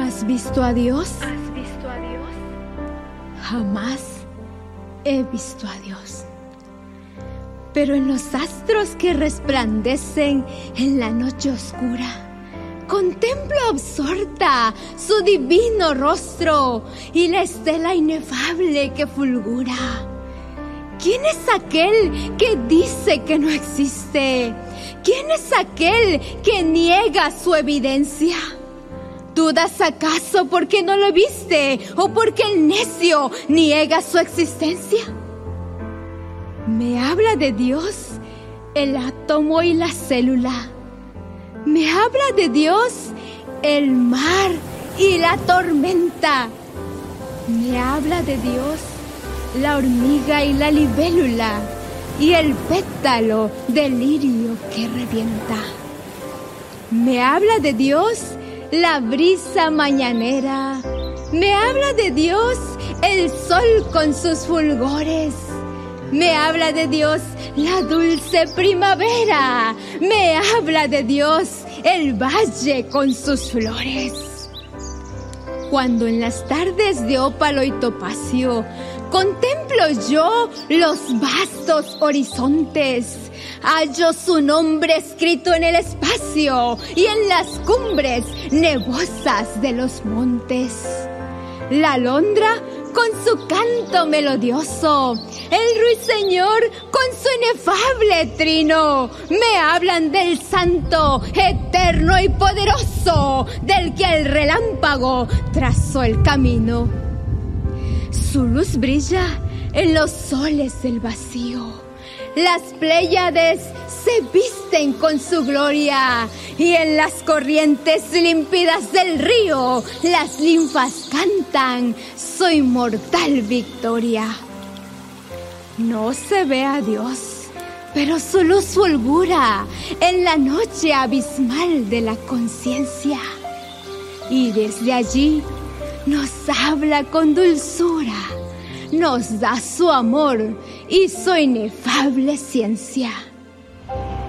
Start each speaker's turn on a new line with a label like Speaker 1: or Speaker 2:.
Speaker 1: ¿Has visto a Dios?
Speaker 2: ¿Has visto a Dios?
Speaker 1: Jamás he visto a Dios. Pero en los astros que resplandecen en la noche oscura, contemplo absorta su divino rostro y la estela inefable que fulgura. ¿Quién es aquel que dice que no existe? ¿Quién es aquel que niega su evidencia? ¿Dudas acaso porque no lo viste o porque el necio niega su existencia? Me habla de Dios el átomo y la célula. Me habla de Dios el mar y la tormenta. Me habla de Dios la hormiga y la libélula y el pétalo del lirio que revienta. Me habla de Dios la brisa mañanera. Me habla de Dios el sol con sus fulgores. Me habla de Dios la dulce primavera. Me habla de Dios el valle con sus flores. Cuando en las tardes de ópalo y topacio contemplo yo los vastos horizontes, hallo su nombre escrito en el espacio y en las cumbres nebosas de los montes. La alondra con su canto melodioso, el ruiseñor con su inefable trino, me hablan del santo, eterno y poderoso, del que el relámpago trazó el camino. Su luz brilla en los soles del vacío. Las Pléyades se visten con su gloria y en las corrientes límpidas del río las linfas cantan su inmortal victoria. No se ve a Dios, pero su luz fulgura en la noche abismal de la conciencia. Y desde allí nos habla con dulzura, nos da su amor y su inefable ciencia.